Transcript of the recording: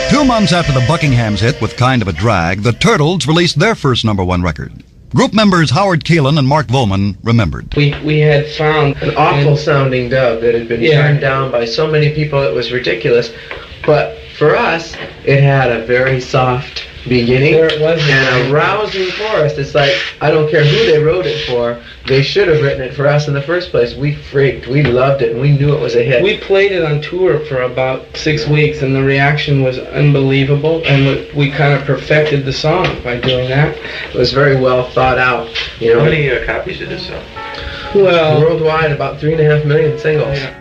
2 months after the Buckinghams hit with Kind of a Drag, the Turtles released their first #1 record. Group members Howard Keelan and Mark Volman remembered. We had found an awful sounding dub that had been turned down by so many people it was ridiculous. But for us, it had a very soft beginning and a rousing chorus. It's like, I don't care who they wrote it for, they should have written it for us in the first place. We freaked, we loved it, and we knew it was a hit. We played it on tour for about 6 weeks, and the reaction was unbelievable, and we kind of perfected the song by doing that. It was very well thought out. You know? How many copies did it sell? Well, worldwide, about 3.5 million singles. Yeah.